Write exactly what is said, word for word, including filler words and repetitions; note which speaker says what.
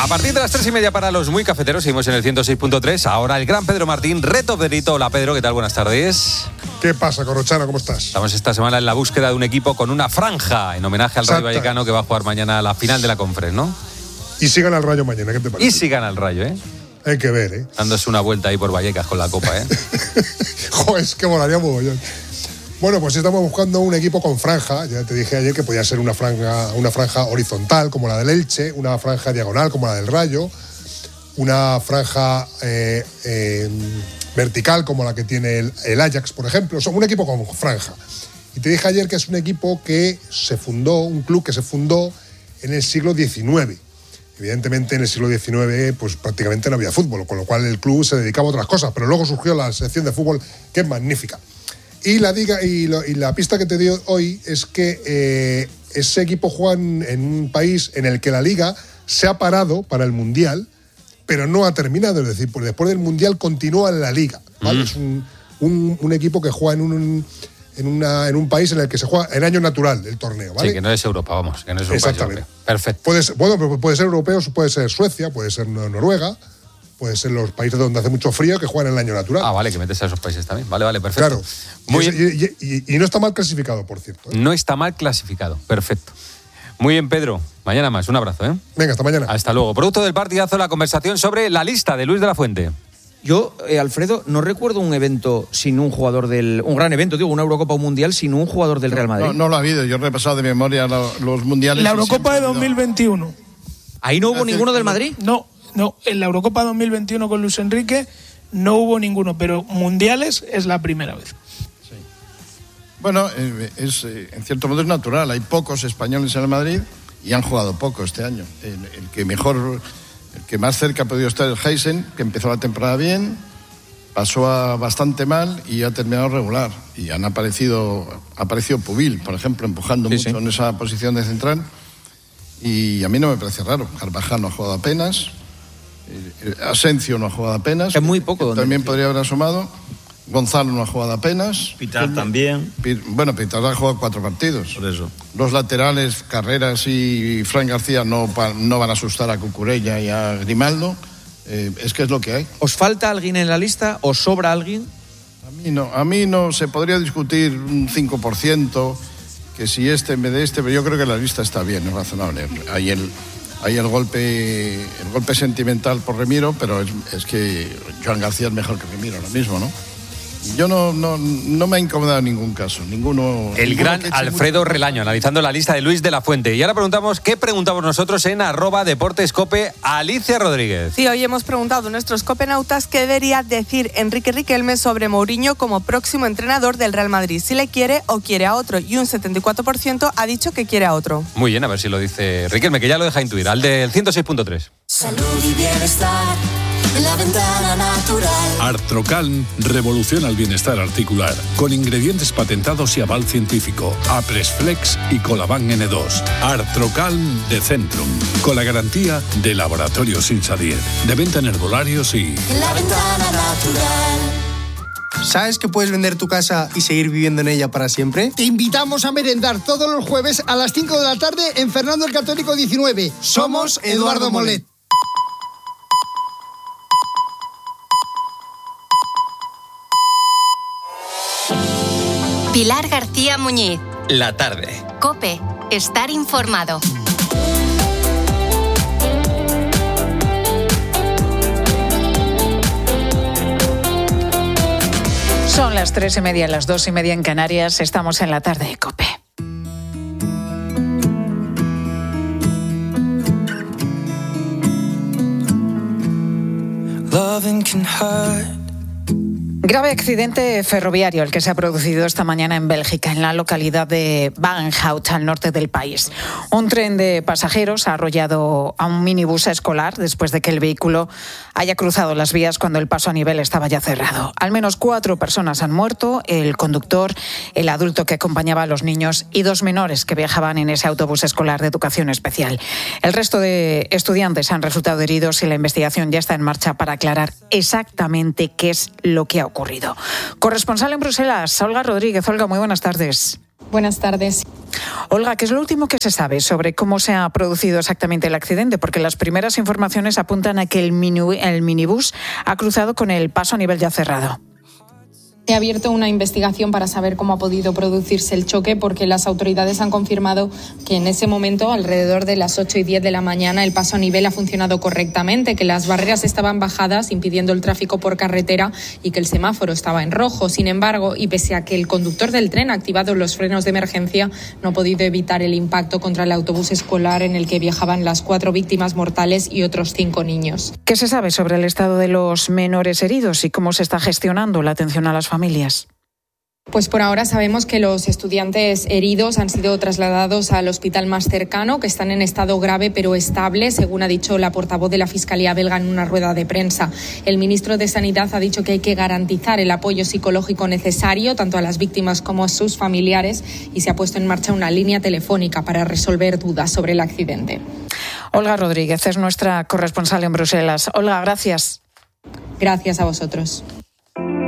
Speaker 1: A partir de las tres y media para los muy cafeteros, seguimos en el ciento seis punto tres. Ahora el gran Pedro Martín, reto Pedrito. Hola Pedro, ¿qué tal? Buenas tardes.
Speaker 2: ¿Qué pasa, Corrochano? ¿Cómo estás?
Speaker 1: Estamos esta semana en la búsqueda de un equipo con una franja en homenaje al Rayo Vallecano, que va a jugar mañana a la final de la Conference, ¿no?
Speaker 2: Y si gana el Rayo mañana, ¿qué te parece?
Speaker 1: Y si gana el Rayo, ¿eh?
Speaker 2: Hay que ver, ¿eh?
Speaker 1: Dándose una vuelta ahí por Vallecas con la copa, ¿eh?
Speaker 2: Joder, es que molaría mogollón. Bueno, pues estamos buscando un equipo con franja. Ya te dije ayer que podía ser una franja, una franja horizontal como la del Elche, una franja diagonal como la del Rayo, una franja eh, eh, vertical como la que tiene el, el Ajax, por ejemplo. Son un equipo con franja. Y te dije ayer que es un equipo que se fundó, un club que se fundó en el siglo diecinueve. Evidentemente en el siglo diecinueve pues prácticamente no había fútbol, con lo cual el club se dedicaba a otras cosas, pero luego surgió la sección de fútbol, que es magnífica. Y la, diga, y, lo, y la pista que te doy hoy es que eh, ese equipo juega en, en un país en el que la Liga se ha parado para el Mundial, pero no ha terminado. Es decir, pues después del Mundial continúa en la Liga, ¿vale? Mm. Es un, un, un equipo que juega en un, en, una, en un país en el que se juega en año natural el torneo, ¿vale?
Speaker 1: Sí, que no es Europa, vamos, que no es un
Speaker 2: Exactamente.
Speaker 1: país europeo. Perfecto.
Speaker 2: Puede ser, bueno, puede ser europeo, puede ser Suecia, puede ser Noruega, puede ser los países donde hace mucho frío que juegan en el año natural.
Speaker 1: Ah, vale, que metes a esos países también. Vale, vale, perfecto.
Speaker 2: Claro.
Speaker 1: Muy
Speaker 2: y,
Speaker 1: bien.
Speaker 2: Y, y, y no está mal clasificado, por cierto, ¿eh?
Speaker 1: No está mal clasificado, perfecto. Muy bien, Pedro. Mañana más. Un abrazo, ¿eh?
Speaker 2: Venga, hasta mañana.
Speaker 1: Hasta luego. Producto del partidazo, la conversación sobre la lista de Luis de la Fuente.
Speaker 3: Yo, eh, Alfredo, no recuerdo un evento sin un jugador del... Un gran evento, digo, una Eurocopa o un Mundial sin un jugador del Real Madrid.
Speaker 4: No, no lo ha habido. Yo he repasado de memoria los, los mundiales.
Speaker 5: La Eurocopa de dos mil veintiuno.
Speaker 3: ¿Ahí no hubo ninguno del Madrid?
Speaker 5: No, no. En la Eurocopa dos mil veintiuno con Luis Enrique no hubo ninguno, pero mundiales es la primera vez.
Speaker 4: Sí. Bueno, es, en cierto modo es natural. Hay pocos españoles en el Madrid y han jugado poco este año. El, el que mejor... El que más cerca ha podido estar es Heisen, que empezó la temporada bien, pasó a bastante mal y ha terminado regular. Y han aparecido, ha aparecido Pubil, por ejemplo, empujando sí, mucho sí. en esa posición de central. Y a mí no me parece raro. Carvajal no ha jugado apenas, Asencio no ha jugado apenas.
Speaker 3: Es muy poco.
Speaker 4: También podría haber asomado. Gonzalo no ha jugado apenas.
Speaker 6: Pitar también.
Speaker 4: Bueno, Pitar ha jugado cuatro partidos.
Speaker 6: Por eso.
Speaker 4: Los laterales, Carreras y Fran García no, no van a asustar a Cucurella y a Grimaldo. Eh, es que es lo que hay.
Speaker 3: ¿Os falta alguien en la lista? ¿Os sobra alguien?
Speaker 4: A mí no. A mí no. Se podría discutir un cinco por ciento, que si este en vez de este, pero yo creo que la lista está bien, es razonable. Hay el, hay el golpe el golpe sentimental por Remiro, pero es, es que Joan García es mejor que Remiro ahora mismo, ¿no? Yo no, no, no me ha incomodado en ningún caso. Ninguno.
Speaker 1: El
Speaker 4: ninguno
Speaker 1: gran Alfredo mucho... Relaño, analizando la lista de Luis de la Fuente. Y ahora preguntamos, ¿qué preguntamos nosotros en arroba deportescope? Alicia Rodríguez.
Speaker 7: Sí, hoy hemos preguntado a nuestros copenautas qué debería decir Enrique Riquelme sobre Mourinho como próximo entrenador del Real Madrid. Si le quiere o quiere a otro. Y un setenta y cuatro por ciento ha dicho que quiere a otro.
Speaker 1: Muy bien, a ver si lo dice Riquelme, que ya lo deja intuir. Al del ciento seis punto tres.
Speaker 8: Salud y bienestar. La Ventana Natural.
Speaker 9: Artrocalm revoluciona el bienestar articular con ingredientes patentados y aval científico. Apresflex y Colaban ene dos. Artrocalm de Centrum, con la garantía de Laboratorios Insadier, de venta en herbolarios y...
Speaker 8: La Ventana Natural.
Speaker 10: ¿Sabes que puedes vender tu casa y seguir viviendo en ella para siempre?
Speaker 11: Te invitamos a merendar todos los jueves a las cinco de la tarde en Fernando el Católico diecinueve. Somos Eduardo Molet.
Speaker 12: Pilar García Muñiz.
Speaker 13: La tarde.
Speaker 12: COPE. Estar informado.
Speaker 14: Son las tres y media, las dos y media en Canarias. Estamos en la tarde de COPE.
Speaker 8: Loving can hurt.
Speaker 14: Grave accidente ferroviario el que se ha producido esta mañana en Bélgica, en la localidad de Wagenhout, al norte del país. Un tren de pasajeros ha arrollado a un minibús escolar después de que el vehículo haya cruzado las vías cuando el paso a nivel estaba ya cerrado. Al menos cuatro personas han muerto, el conductor, el adulto que acompañaba a los niños y dos menores que viajaban en ese autobús escolar de educación especial. El resto de estudiantes han resultado heridos y la investigación ya está en marcha para aclarar exactamente qué es lo que ha ocurrido. Corresponsal en Bruselas, Olga Rodríguez. Olga, muy buenas tardes.
Speaker 6: Buenas tardes.
Speaker 14: Olga, ¿qué es lo último que se sabe sobre cómo se ha producido exactamente el accidente? Porque las primeras informaciones apuntan a que el, mini, el minibús ha cruzado con el paso a nivel ya cerrado.
Speaker 6: He abierto una investigación para saber cómo ha podido producirse el choque, porque las autoridades han confirmado que en ese momento, alrededor de las ocho y diez de la mañana, el paso a nivel ha funcionado correctamente, que las barreras estaban bajadas, impidiendo el tráfico por carretera, y que el semáforo estaba en rojo. Sin embargo, y pese a que el conductor del tren ha activado los frenos de emergencia, no ha podido evitar el impacto contra el autobús escolar en el que viajaban las cuatro víctimas mortales y otros cinco niños.
Speaker 14: ¿Qué se sabe sobre el estado de los menores heridos y cómo se está gestionando la atención a las familias?
Speaker 6: Pues por ahora sabemos que los estudiantes heridos han sido trasladados al hospital más cercano, que están en estado grave pero estable, según ha dicho la portavoz de la Fiscalía belga en una rueda de prensa. El ministro de Sanidad ha dicho que hay que garantizar el apoyo psicológico necesario tanto a las víctimas como a sus familiares, y se ha puesto en marcha una línea telefónica para resolver dudas sobre el accidente.
Speaker 14: Olga Rodríguez es nuestra corresponsal en Bruselas. Olga, gracias.
Speaker 6: Gracias a vosotros.